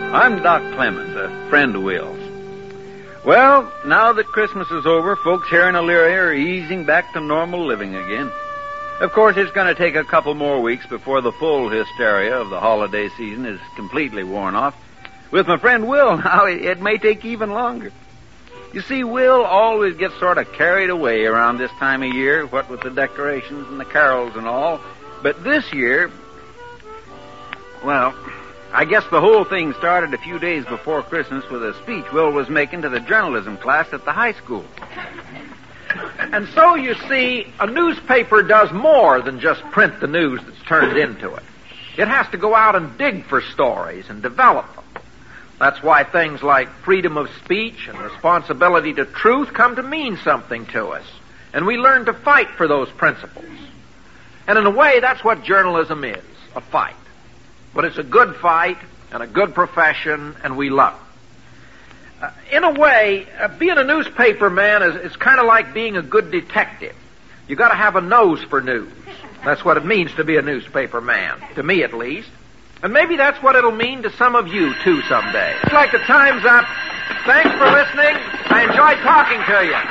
I'm Doc Clemens, a friend of Will's. Well, now that Christmas is over, folks here in Elyria are easing back to normal living again. Of course, it's going to take a couple more weeks before the full hysteria of the holiday season is completely worn off. With my friend Will, now, it may take even longer. You see, Will always gets sort of carried away around this time of year, what with the decorations and the carols and all. But this year, well, I guess the whole thing started a few days before Christmas with a speech Will was making to the journalism class at the high school. And so, you see, a newspaper does more than just print the news that's turned into it. It has to go out and dig for stories and develop them. That's why things like freedom of speech and responsibility to truth come to mean something to us. And we learn to fight for those principles. And in a way, that's what journalism is, a fight. But it's a good fight and a good profession, and we love it. In a way, being a newspaper man is kind of like being a good detective. You got to have a nose for news. That's what it means to be a newspaper man, to me at least. And maybe that's what it'll mean to some of you, too, someday. Looks like the time's up. Thanks for listening. I enjoyed talking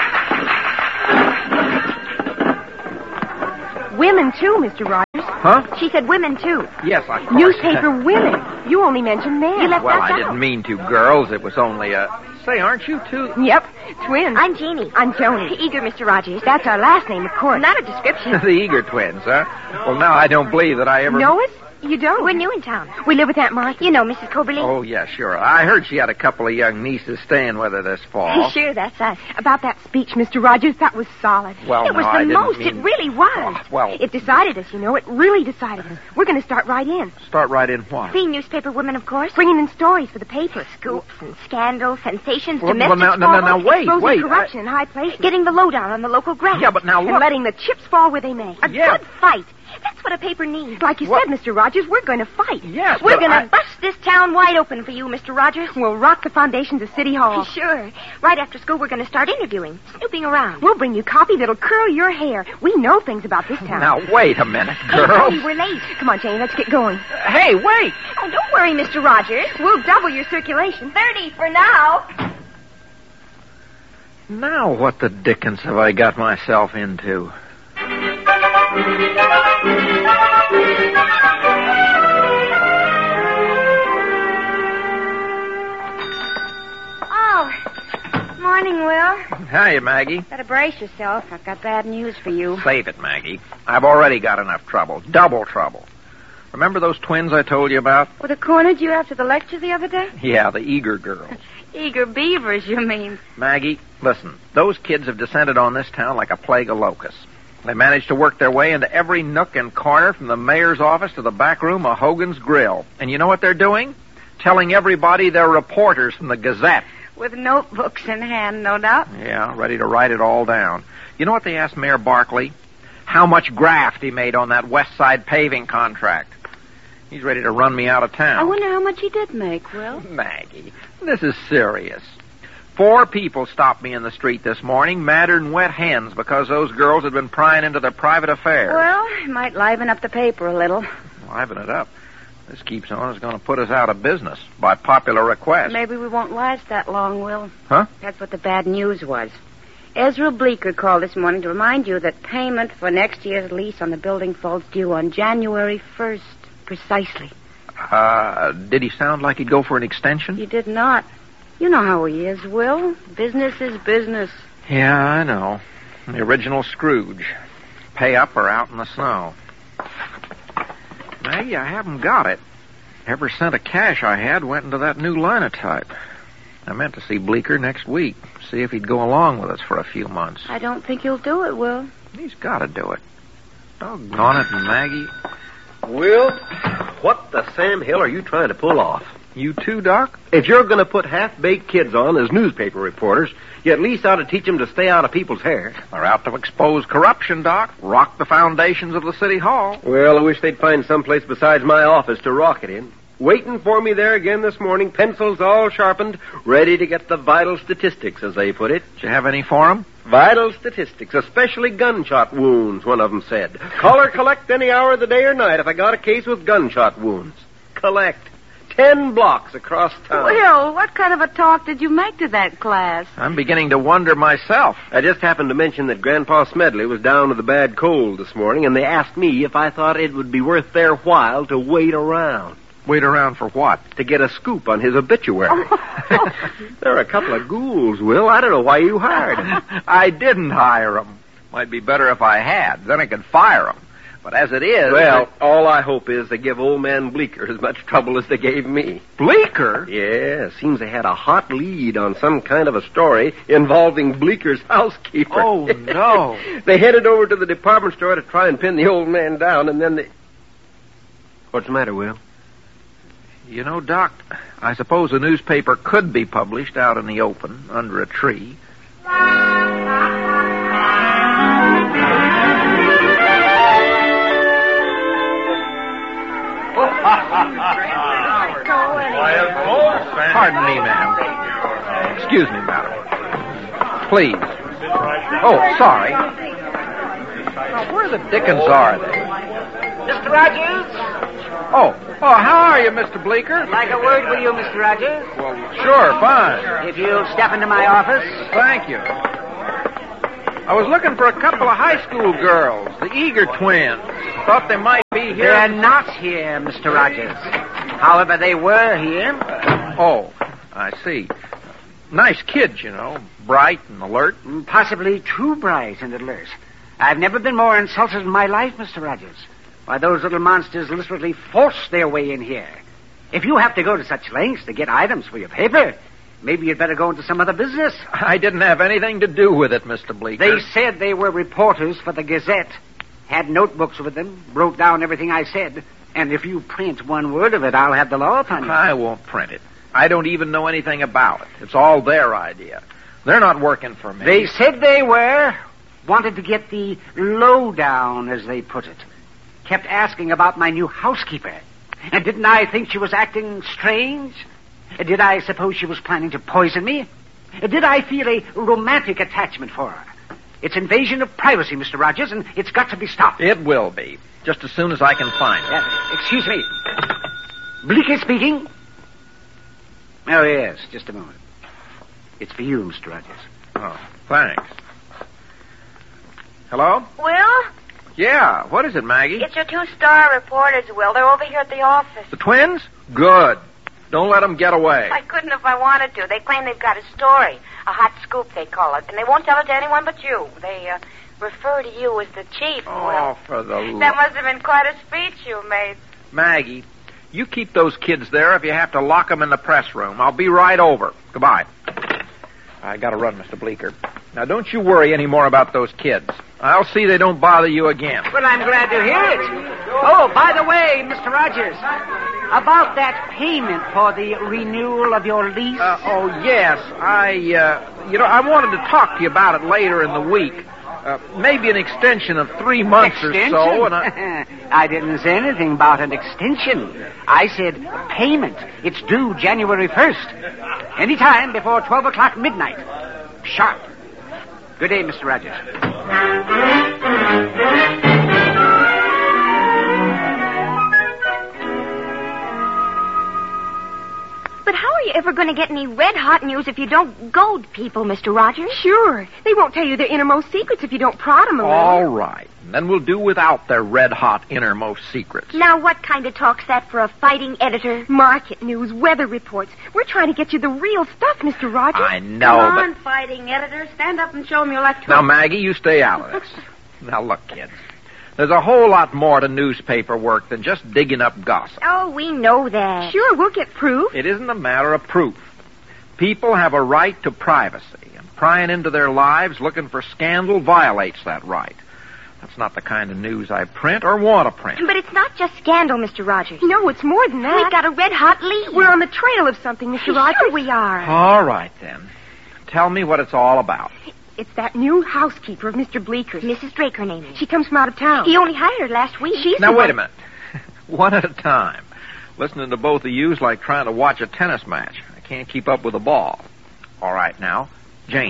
to you. Women, too, Mr. Rogers. Huh? She said women, too. Yes, of course. Newspaper women. You only mentioned men. You left us out. Well, I didn't mean to, girls. It was only a... Say, aren't you two? Yep, twins. I'm Jeannie. I'm Joni. Eager, Mr. Rogers. That's our last name, of course. Not a description. The Eager twins, huh? Well, now I don't believe that I ever... Know us? You don't? We're new in town. We live with Aunt Martha. You know Mrs. Coberly? Oh, yeah, sure. I heard she had a couple of young nieces staying with her this fall. Sure, that's us. About that speech, Mr. Rogers, that was solid. Well, it was no, the I didn't most. mean... It really was. Oh, well... It decided us, you know. It really decided us. We're going to start right in. Start right in what? Being newspaper women, of course. Bringing in stories for the paper. Scoops and scandals, sensations, Well, domestic now, wait. Exposing corruption in high places. Getting the lowdown on the local graft. Yeah, but now look... And letting the chips fall where they may. A good fight. That's what a paper needs. Like you said, Mr. Rogers, we're going to fight. Yes, We're going to bust this town wide open for you, Mr. Rogers. We'll rock the foundations of City Hall. Sure. Right after school, we're going to start interviewing, snooping around. We'll bring you coffee that'll curl your hair. We know things about this town. Now, wait a minute, Hey, girls. Buddy, we're late. Come on, Jane, let's get going. Hey, wait. Oh, don't worry, Mr. Rogers. We'll double your circulation. 30 for now. Now what the dickens have I got myself into? Oh, morning, Will. Hiya, Maggie. Better brace yourself. I've got bad news for you. Save it, Maggie. I've already got enough trouble. Double trouble. Remember those twins I told you about? Well, that cornered you after the lecture the other day? Yeah, the Eager girls. Eager beavers, you mean? Maggie, listen. Those kids have descended on this town like a plague of locusts. They managed to work their way into every nook and corner from the mayor's office to the back room of Hogan's Grill. And you know what they're doing? Telling everybody they're reporters from the Gazette. With notebooks in hand, no doubt. Yeah, ready to write it all down. You know what they asked Mayor Barkley? How much graft he made on that West Side paving contract. He's ready to run me out of town. I wonder how much he did make, Will. Maggie, this is serious. 4 people stopped me in the street this morning, madder than wet hens, because those girls had been prying into their private affairs. Well, it might liven up the paper a little. Liven it up. This keeps on, it's going to put us out of business by popular request. Maybe we won't last that long, Will. Huh? That's what the bad news was. Ezra Bleeker called this morning to remind you that payment for next year's lease on the building falls due on January 1st, precisely. Did he sound like he'd go for an extension? He did not. You know how he is, Will. Business is business. Yeah, I know. The original Scrooge. Pay up or out in the snow. Maggie, I haven't got it. Every cent of cash I had went into that new linotype. I meant to see Bleeker next week, see if he'd go along with us for a few months. I don't think he'll do it, Will. He's got to do it. Doggone it, Maggie. Will, what the Sam Hill are you trying to pull off? You too, Doc? If you're going to put half-baked kids on as newspaper reporters, you at least ought to teach them to stay out of people's hair. They're out to expose corruption, Doc. Rock the foundations of the city hall. Well, I wish they'd find someplace besides my office to rock it in. Waiting for me there again this morning, pencils all sharpened, ready to get the vital statistics, as they put it. Did you have any for 'em? Vital statistics, especially gunshot wounds, one of them said. Call or collect any hour of the day or night if I got a case with gunshot wounds. Collect. 10 blocks across town. Will, what kind of a talk did you make to that class? I'm beginning to wonder myself. I just happened to mention that Grandpa Smedley was down with a bad cold this morning, and they asked me if I thought it would be worth their while to wait around. Wait around for what? To get a scoop on his obituary. There are a couple of ghouls, Will. I don't know why you hired them. I didn't hire them. Might be better if I had. Then I could fire them. But as it is... Well, all I hope is they give old man Bleeker as much trouble as they gave me. Bleeker? Yeah, seems they had a hot lead on some kind of a story involving Bleeker's housekeeper. Oh, no. They headed over to the department store to try and pin the old man down, and then they... What's the matter, Will? You know, Doc, I suppose a newspaper could be published out in the open, under a tree. Why, of course. Pardon me, ma'am. Excuse me, madam. Please. Oh, sorry. Now, where the dickens are they? Mr. Rogers? Oh, how are you, Mr. Bleeker? Like a word with you, Mr. Rogers. Well, sure, fine. If you'll step into my office. Thank you. I was looking for a couple of high school girls, the Eager twins. Thought they might be here. They're not here, Mr. Rogers. However, they were here. Oh, I see. Nice kids, you know. Bright and alert. Possibly too bright and alert. I've never been more insulted in my life, Mr. Rogers. Why, those little monsters literally forced their way in here. If you have to go to such lengths to get items for your paper, maybe you'd better go into some other business. I didn't have anything to do with it, Mr. Bleeker. They said they were reporters for the Gazette. Had notebooks with them, wrote down everything I said. And if you print one word of it, I'll have the law upon you. I won't print it. I don't even know anything about it. It's all their idea. They're not working for me. They said they were. Wanted to get the lowdown, as they put it. Kept asking about my new housekeeper. And didn't I think she was acting strange? Did I suppose she was planning to poison me? Did I feel a romantic attachment for her? It's invasion of privacy, Mr. Rogers, and it's got to be stopped. It will be. Just as soon as I can find it. Excuse me. Bleeker speaking. Oh, yes, just a moment. It's for you, Mr. Rogers. Oh, thanks. Hello? Will? Yeah, what is it, Maggie? It's your 2-star reporters, Will. They're over here at the office. The twins? Good. Don't let them get away. I couldn't if I wanted to. They claim they've got a story. A hot scoop, they call it. And they won't tell it to anyone but you. They refer to you as the chief, Will. Oh, for the That must have been quite a speech you made. Maggie, you keep those kids there if you have to lock them in the press room. I'll be right over. Goodbye. I gotta run, Mr. Bleeker. Now, don't you worry any more about those kids. I'll see they don't bother you again. Well, I'm glad to hear it. Oh, by the way, Mr. Rogers, about that payment for the renewal of your lease. Yes. I wanted to talk to you about it later in the week. Maybe an extension of 3 months or so. And I didn't say anything about an extension. I said payment. It's due January 1st. Anytime before 12 o'clock midnight. Sharp. Good day, Mr. Rogers. But how are you ever going to get any red-hot news if you don't goad people, Mr. Rogers? Sure. They won't tell you their innermost secrets if you don't prod them a little. all right. And then we'll do without their red-hot innermost secrets. Now, what kind of talk's that for a fighting editor? Market news, weather reports. We're trying to get you the real stuff, Mr. Rogers. I know, Come on, but... fighting editor. Stand up and show them your left Now, hook. Maggie, you stay out of this. Now, look, kids. There's a whole lot more to newspaper work than just digging up gossip. Oh, we know that. Sure, we'll get proof. It isn't a matter of proof. People have a right to privacy, and prying into their lives looking for scandal violates that right. That's not the kind of news I print or want to print. But it's not just scandal, Mr. Rogers. No, it's more than that. We've got a red-hot lead. We're on the trail of something, Mr. Rogers. Sure we are. All right, then. Tell me what it's all about. It's that new housekeeper of Mr. Bleeker's. Mrs. Drake, her name is. She comes from out of town. He only hired her last week. She's Now, the wait one- a minute. One at a time. Listening to both of you is like trying to watch a tennis match. I can't keep up with the ball. All right, now, Janie.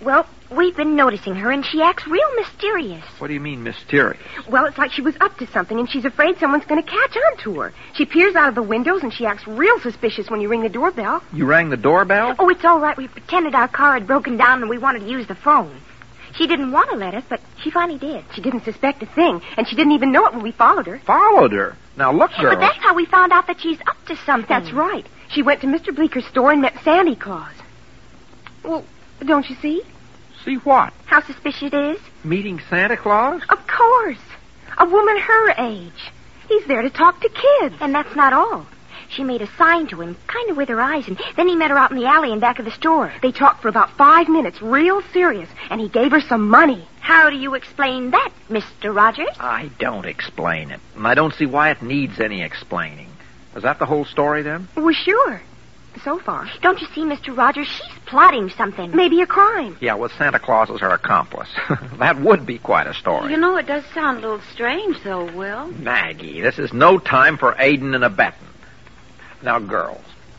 Well, we've been noticing her, and she acts real mysterious. What do you mean, mysterious? Well, it's like she was up to something, and she's afraid someone's going to catch on to her. She peers out of the windows, and she acts real suspicious when you ring the doorbell. You rang the doorbell? Oh, it's all right. We pretended our car had broken down, and we wanted to use the phone. She didn't want to let us, but she finally did. She didn't suspect a thing, and she didn't even know it when we followed her. Followed her? Now, look, girl. But that's how we found out that she's up to something. That's right. She went to Mr. Bleeker's store and met Santa Claus. Well, don't you see? See what? How suspicious it is? Meeting Santa Claus? Of course. A woman her age. He's there to talk to kids. And that's not all. She made a sign to him, kind of with her eyes, and then he met her out in the alley in back of the store. They talked for about 5 minutes, real serious, and he gave her some money. How do you explain that, Mr. Rogers? I don't explain it, and I don't see why it needs any explaining. Is that the whole story, then? Well, sure. So far. Don't you see, Mr. Rogers? She's plotting something. Maybe a crime. Yeah, with Santa Claus as her accomplice. That would be quite a story. You know, it does sound a little strange, though, Will. Maggie, this is no time for aiding and abetting. Now, girls,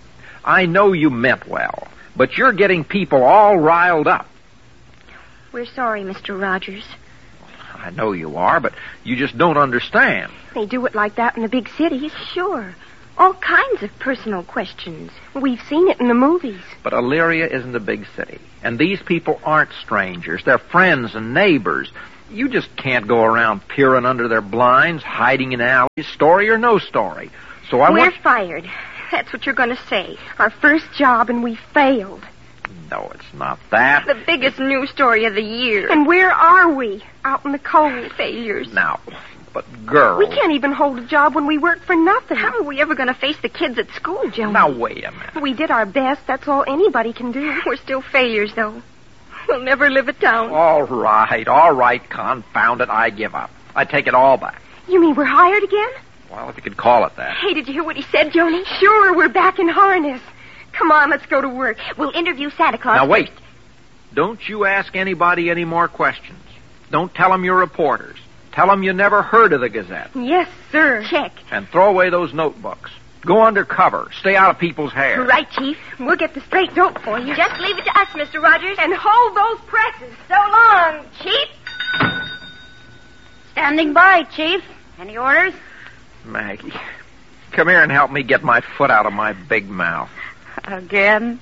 I know you meant well, but you're getting people all riled up. We're sorry, Mr. Rogers. I know you are, but you just don't understand. They do it like that in the big cities. Sure. All kinds of personal questions. We've seen it in the movies. But Elyria isn't a big city, and these people aren't strangers. They're friends and neighbors. You just can't go around peering under their blinds, hiding in alleys, story or no story. So We're fired. That's what you're going to say. Our first job, and we failed. No, it's not that. The biggest news story of the year. And where are we? Out in the cold. Failures. Now, but girls... We can't even hold a job when we work for nothing. How are we ever going to face the kids at school, Joan? Now, wait a minute. We did our best. That's all anybody can do. We're still failures, though. We'll never live it down. All right, confound it. I give up. I take it all back. You mean we're hired again? Well, if you could call it that. Hey, did you hear what he said, Joni? Sure, we're back in harness. Come on, let's go to work. We'll interview Santa Claus. Now, wait. Don't you ask anybody any more questions. Don't tell them you're reporters. Tell them you never heard of the Gazette. Yes, sir. Check. And throw away those notebooks. Go undercover. Stay out of people's hair. Right, Chief. We'll get the straight dope for you. Just leave it to us, Mr. Rogers. And hold those presses. So long, Chief. Standing by, Chief. Any orders? Maggie, come here and help me get my foot out of my big mouth. Again?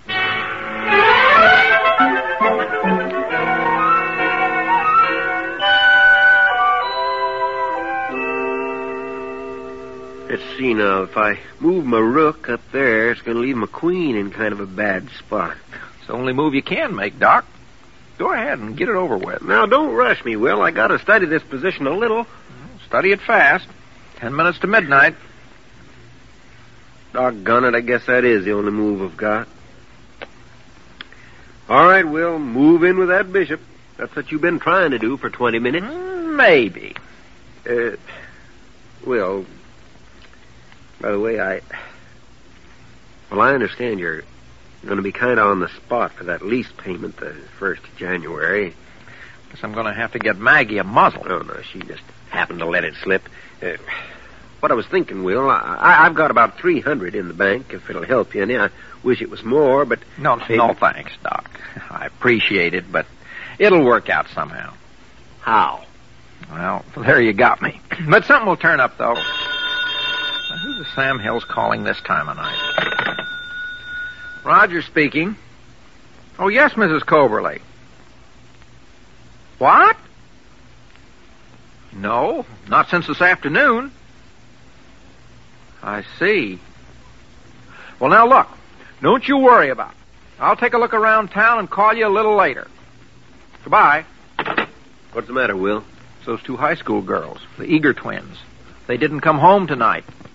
Let's see now. If I move my rook up there, it's going to leave my queen in kind of a bad spot. It's the only move you can make, Doc. Go ahead and get it over with. Now, don't rush me, Will. I got to study this position a little. Study it fast. 10 minutes to midnight. Doggone it, I guess that is the only move I've got. All right, Will, move in with that bishop. That's what you've been trying to do for 20 minutes. Maybe. Will, by the way, I understand you're going to be kind of on the spot for that lease payment the 1st of January. Guess I'm going to have to get Maggie a muzzle. Oh, no, she just happened to let it slip. What I was thinking, Will, I've got about $300 in the bank, if it'll help you any. I wish it was more, but... No, thanks, Doc. I appreciate it, but it'll work out somehow. How? Well, there you got me. But something will turn up, though. Now, who's the Sam Hills calling this time of night? Roger speaking. Oh, yes, Mrs. Coverley. What? No, not since this afternoon. I see. Well, now, look. Don't you worry about it. I'll take a look around town and call you a little later. Goodbye. What's the matter, Will? It's those 2 high school girls, the Eager twins. They didn't come home tonight.